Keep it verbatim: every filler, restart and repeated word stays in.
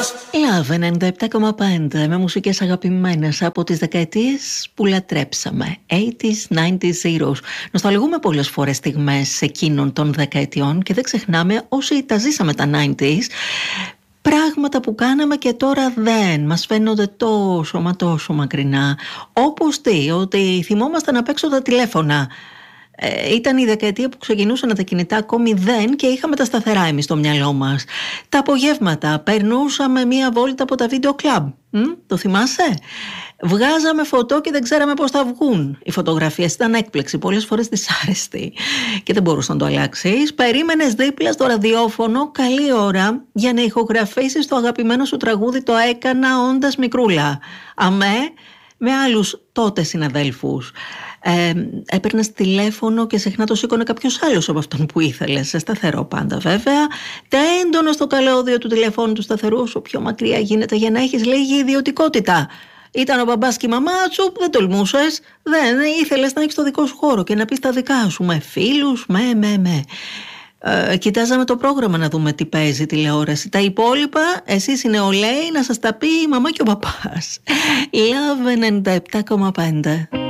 Love ενενήντα επτά κόμμα πέντε με μουσικές αγαπημένες από τις δεκαετίες που λατρέψαμε. ογδόντα, ενενήντα, zeros. Νοσταλγούμε πολλές φορές στιγμές εκείνων των δεκαετιών και δεν ξεχνάμε όσοι τα ζήσαμε τα ενενήντα. Πράγματα που κάναμε και τώρα δεν μας φαίνονται τόσο μα τόσο μακρινά. Όπως τι, ότι θυμόμασταν απ' έξω τα τηλέφωνα. Ε, ήταν η δεκαετία που ξεκινούσαν τα κινητά ακόμη δεν και είχαμε τα σταθερά εμείς στο μυαλό μας. Τα απογεύματα περνούσαμε μία βόλτα από τα βίντεο κλαμπ. Μ, το θυμάσαι? Βγάζαμε φωτό και δεν ξέραμε πώς θα βγουν. Οι φωτογραφίες ήταν έκπληξη, πολλές φορές δυσάρεστη και δεν μπορούσε να το αλλάξεις. Περίμενες δίπλα στο ραδιόφωνο καλή ώρα για να ηχογραφήσεις το αγαπημένο σου τραγούδι. Το έκανα όντας μικρούλα. Αμέ, με άλλους τότε συναδέλφους. Ε, έπαιρνες τηλέφωνο και συχνά το σήκωνε κάποιος άλλος από αυτόν που ήθελες, σε σταθερό πάντα βέβαια. Τα έντονο στο καλώδιο του τηλεφώνου του σταθερού, όσο πιο μακριά γίνεται, για να έχεις λίγη ιδιωτικότητα. Ήταν ο μπαμπάς και η μαμά σου, δεν τολμούσες, δεν ήθελες να έχεις το δικό σου χώρο και να πεις τα δικά σου με φίλους, με, με, με. Ε, κοιτάζαμε το πρόγραμμα να δούμε τι παίζει τηλεόραση. Τα υπόλοιπα, εσείς οι νεολαίοι, να σας τα πει η μαμά και ο παπάς. Love ενενήντα επτά κόμμα πέντε.